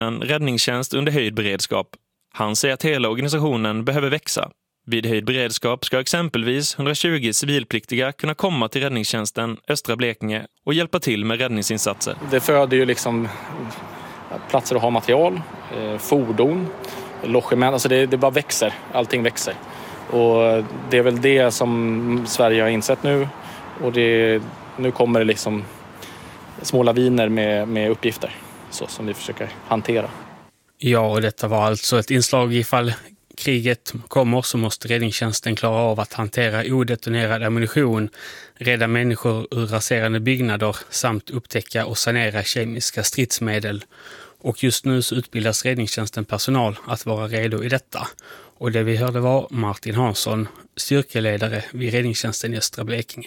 en räddningstjänst under höjd beredskap. Han säger att hela organisationen behöver växa. Vid höjd beredskap ska exempelvis 120 civilpliktiga kunna komma till räddningstjänsten Östra Blekinge och hjälpa till med räddningsinsatser. Det föder ju liksom platser att ha material, fordon, logement, alltså det bara växer, allting växer. Och det är väl det som Sverige har insett nu, och nu kommer det liksom små laviner med uppgifter så, som vi försöker hantera. Ja, och detta var alltså ett inslag ifall kriget kommer så måste räddningstjänsten klara av att hantera odetonerad ammunition, rädda människor ur raserande byggnader samt upptäcka och sanera kemiska stridsmedel. Och just nu så utbildas räddningstjänsten personal att vara redo i detta. Och det vi hörde var Martin Hansson, styrkeledare vid räddningstjänsten i Östra Blekinge.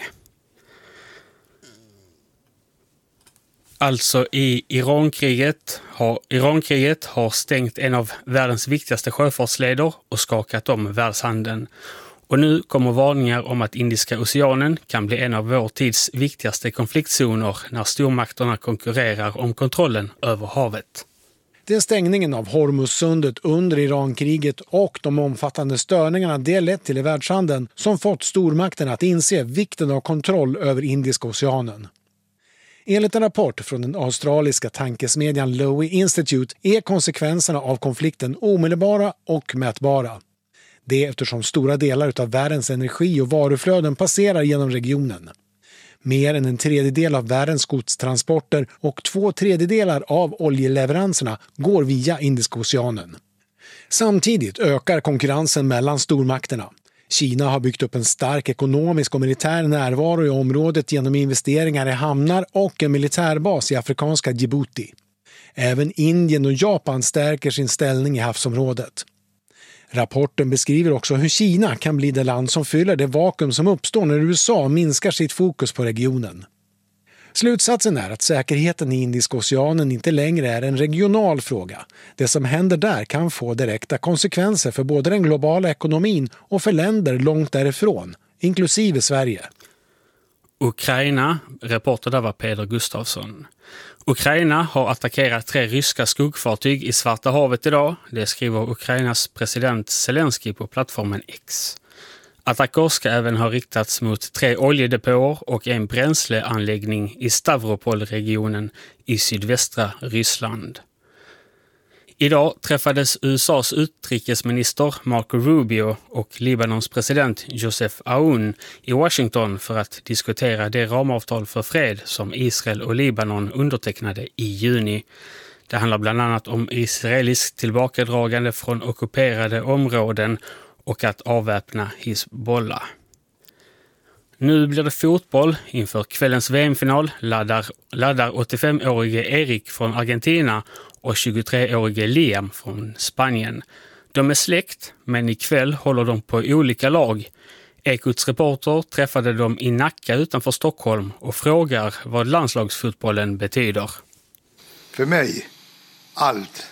Alltså i Irankriget har stängt en av världens viktigaste sjöfartsleder och skakat om världshandeln. Och nu kommer varningar om att Indiska oceanen kan bli en av vår tids viktigaste konfliktzoner när stormakterna konkurrerar om kontrollen över havet. Det är stängningen av Hormuzsundet under Irankriget och de omfattande störningarna det lett till i världshandeln som fått stormakterna att inse vikten av kontroll över Indiska oceanen. Enligt en rapport från den australiska tankesmedjan Lowy Institute är konsekvenserna av konflikten omedelbara och mätbara. Det är eftersom stora delar av världens energi- och varuflöden passerar genom regionen. Mer än en tredjedel av världens godstransporter och 2/3 av oljeleveranserna går via Indiska oceanen. Samtidigt ökar konkurrensen mellan stormakterna. Kina har byggt upp en stark ekonomisk och militär närvaro i området genom investeringar i hamnar och en militärbas i afrikanska Djibouti. Även Indien och Japan stärker sin ställning i havsområdet. Rapporten beskriver också hur Kina kan bli det land som fyller det vakuum som uppstår när USA minskar sitt fokus på regionen. Slutsatsen är att säkerheten i Indiska oceanen inte längre är en regional fråga. Det som händer där kan få direkta konsekvenser för både den globala ekonomin och för länder långt därifrån, inklusive Sverige. Ukraina, reporter där var Peder Gustafsson. Ukraina har attackerat 3 ryska skuggfartyg i Svarta havet idag. Det skriver Ukrainas president Zelensky på plattformen X. Attacker ska även ha riktats mot 3 oljedepåer och en bränsleanläggning i Stavropol-regionen i sydvästra Ryssland. Idag träffades USAs utrikesminister Marco Rubio och Libanons president Joseph Aoun i Washington för att diskutera det ramavtal för fred som Israel och Libanon undertecknade i juni. Det handlar bland annat om israelisk tillbakadragande från ockuperade områden och att avväpna Hizbollah. Nu blir det fotboll. Inför kvällens VM-final laddar 85-årige Erik från Argentina och 23-årige Liam från Spanien. De är släkt, men ikväll håller de på olika lag. Ekots reporter träffade dem i Nacka utanför Stockholm och frågar vad landslagsfotbollen betyder. För mig, allt.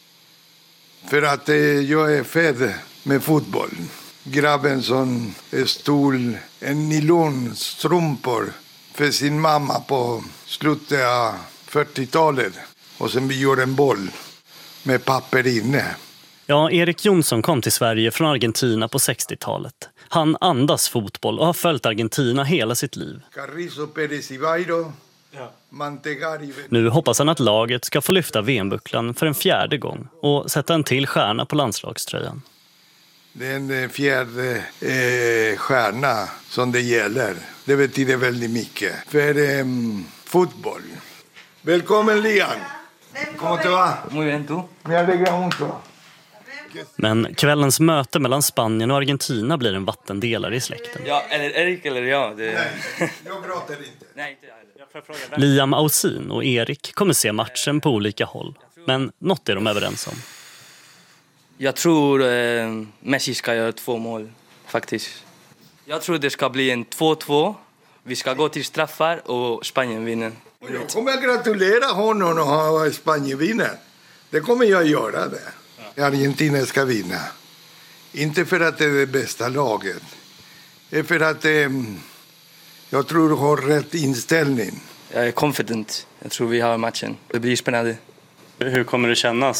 För att jag är född med fotboll. Grabben som stod en nylonstrumpor för sin mamma på slutet av 40-talet. Och sen vi gjorde en boll med papper inne. Ja, Erik Jonsson kom till Sverige från Argentina på 60-talet. Han andas fotboll och har följt Argentina hela sitt liv. Nu hoppas han att laget ska få lyfta VM-bucklan för en 4:e gång och sätta en till stjärna på landslagströjan. Det är en 4:e stjärna som det gäller. Det betyder väldigt mycket för fotboll. Välkommen Lian! ¿Cómo te va? Muy bien, ¿tú? Me alegra mucho. Men kvällens möte mellan Spanien och Argentina blir en vattendelare i släkten. Ja, eller Erik eller jag. Nej, jag gråter inte. Nej, inte jag. Liam Ausin och Erik kommer se matchen på olika håll. Men något är de överens om. Jag tror Messi ska göra 2 mål, faktiskt. Jag tror det ska bli en 2-2. Vi ska gå till straffar och Spanien vinner. Jag kommer att gratulera honom och Spanien vinner. Det kommer jag göra det. Argentina ska vinna. Inte för att det är det bästa laget. Det är för att jag tror du har rätt inställning. Jag är confident. Jag tror vi har matchen. Det blir spännande. Hur kommer det kännas